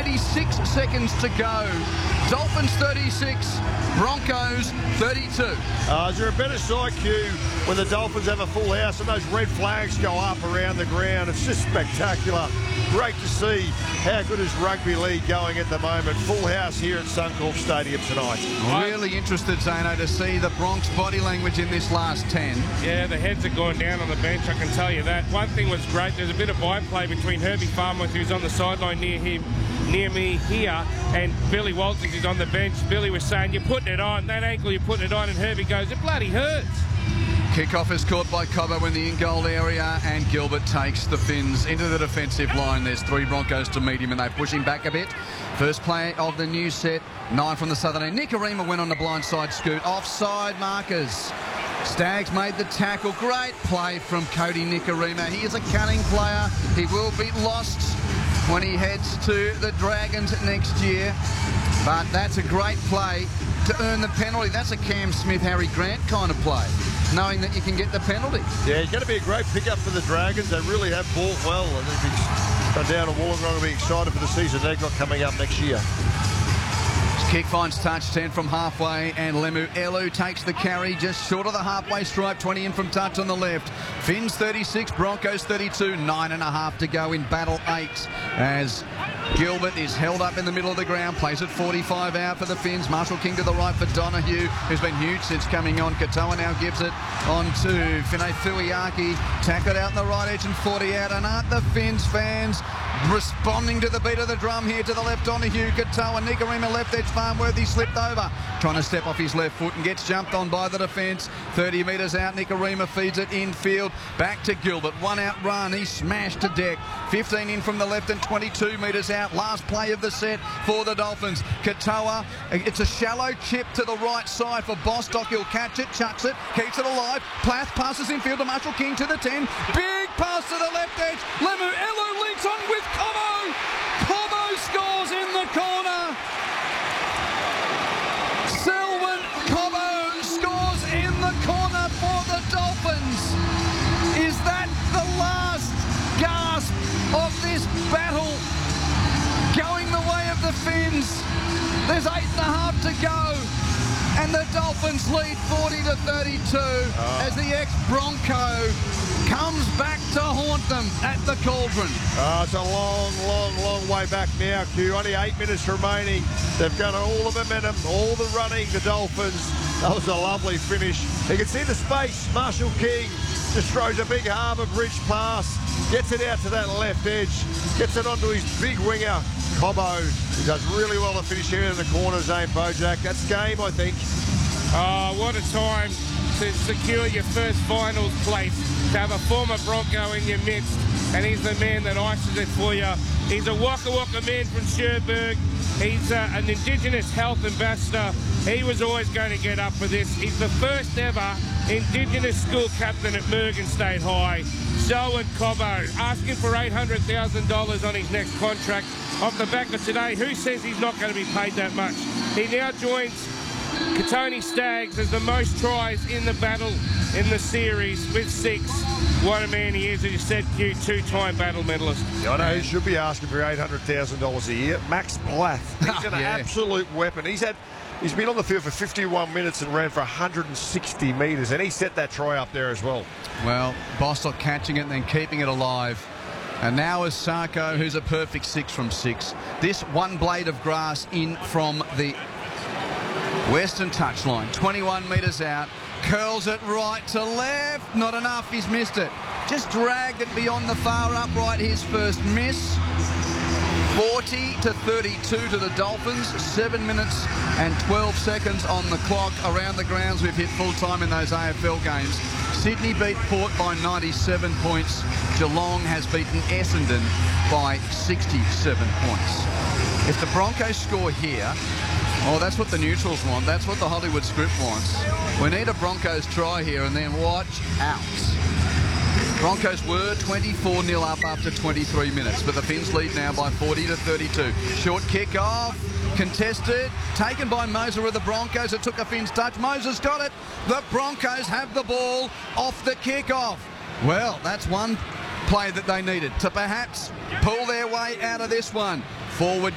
36 seconds to go. Dolphins 36, Broncos 32. Is there a better sight, Q, when the Dolphins have a full house and those red flags go up around the ground? It's just spectacular. Great to see how good is rugby league going at the moment. Full house here at Suncorp Stadium tonight. Really interested, Zano, to see the Bronx body language in this last 10. Yeah, the heads are going down on the bench, I can tell you that. One thing was great, there's a bit of byplay between Herbie Farmworth, who's on the sideline near me here, and Billy Walters is on the bench. Billy was saying, you're putting it on, that ankle you're putting it on, and Herbie goes, it bloody hurts. Kickoff is caught by Cobbo in the in-goal area, and Gilbert takes the Finns into the defensive line. There's 3 Broncos to meet him, and they push him back a bit. First play of the new set, 9 from the southern end. Nikorima went on the blindside scoot. Offside markers. Staggs made the tackle. Great play from Cody Nikorima. He is a cunning player. He will be lost when he heads to the Dragons next year. But that's a great play to earn the penalty. That's a Cam Smith, Harry Grant kind of play, knowing that you can get the penalty. Yeah, it's going to be a great pickup for the Dragons. They really have balled well. And if he's gone down to Wollongong, will be excited for the season they've got coming up next year. Kick finds touch, 10 from halfway, and Lemu Elu takes the carry just short of the halfway stripe, 20 in from touch on the left. Finns 36, Broncos 32, 9.5 to go in battle 8 as Gilbert is held up in the middle of the ground, plays at 45 out for the Finns. Marshall King to the right for Donahue, who's been huge since coming on. Katoa now gives it on to Finay Fuiaki, tackled out in the right edge and 40 out, and aren't the Finns fans responding to the beat of the drum here to the left? Donahue, Katoa, Nikorima left edge, Farmworthy slipped over, trying to step off his left foot and gets jumped on by the defence. 30 metres out, Nikorima feeds it infield, back to Gilbert, 1 out run, he smashed to deck, 15 in from the left and 22 metres out. Last play of the set for the Dolphins. Katoa, it's a shallow chip to the right side for Bostock. He'll catch it, chucks it, keeps it alive. Plath passes infield to Marshall King to the 10. Big pass to the left edge. Lemu Elu links on with Cobbo. Cobbo scores in the corner. Selwyn Cobbo scores in the corner for the Dolphins. Is that the last gasp of this battle going the way of the Finns? There's 8.5 to go, and the Dolphins lead 40-32 as the ex-Bronco comes back to haunt them at the Cauldron. It's a long way back now, Q. Only 8 minutes remaining. They've got all the momentum, all the running, the Dolphins. That was a lovely finish. You can see the space. Marshall King just throws a big Harbour Bridge pass, gets it out to that left edge, gets it onto his big winger, Cobbo. He does really well to finish here in the corner zone, Bojack. That's game, I think. Oh, what a time to secure your first finals place, to have a former Bronco in your midst, and he's the man that ices it for you. He's a Waka Waka man from Cherbourg. He's an Indigenous health ambassador. He was always going to get up for this. He's the first ever Indigenous school captain at Mergen State High. Selwyn Cobbo asking for $800,000 on his next contract off the back of today. Who says he's not going to be paid that much? He now joins Katoni Staggs as the most tries in the battle in the series with 6. What a man he is, as you said, Q, 2-time battle medalist. I know he should be asking for $800,000 a year. Max Plath, he's an absolute weapon. He's been on the field for 51 minutes and ran for 160 metres, and he set that try up there as well. Well, Bostock catching it and then keeping it alive. And now is Sarko, who's a perfect 6 from 6. This one blade of grass in from the western touchline, 21 metres out, curls it right to left, not enough, he's missed it. Just dragged it beyond the far upright, his first miss. 40-32 to the Dolphins, 7 minutes and 12 seconds on the clock. Around the grounds, we've hit full time in those AFL games. Sydney beat Port by 97 points. Geelong has beaten Essendon by 67 points. If the Broncos score here, oh, that's what the neutrals want. That's what the Hollywood script wants. We need a Broncos try here, and then watch out. Broncos were 24-0 up after 23 minutes, but the Finns lead now by 40-32. Short kick off, contested, taken by Moser of the Broncos. It took a Finns touch. Moser's got it. The Broncos have the ball off the kick-off. Well, that's one play that they needed to perhaps pull their way out of this one. Forward